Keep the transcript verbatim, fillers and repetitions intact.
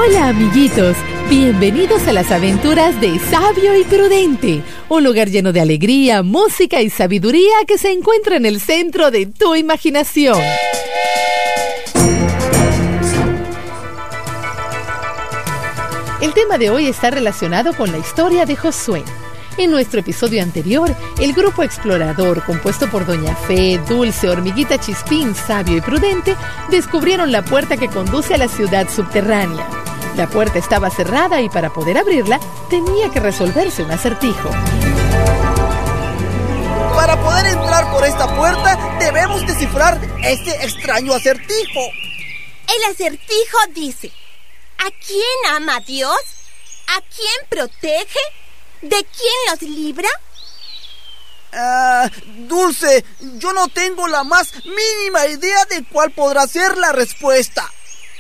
Hola amiguitos, bienvenidos a las aventuras de Sabio y Prudente, un lugar lleno de alegría, música y sabiduría que se encuentra en el centro de tu imaginación. El tema de hoy está relacionado con la historia de Josué. En nuestro episodio anterior, el grupo explorador, compuesto por Doña Fe, Dulce, Hormiguita Chispín, Sabio y Prudente, descubrieron la puerta que conduce a la ciudad subterránea. La puerta estaba cerrada y para poder abrirla, tenía que resolverse un acertijo. Para poder entrar por esta puerta, debemos descifrar este extraño acertijo. El acertijo dice: ¿a quién ama Dios? ¿A quién protege? ¿De quién los libra? Ah, Dulce, yo no tengo la más mínima idea de cuál podrá ser la respuesta.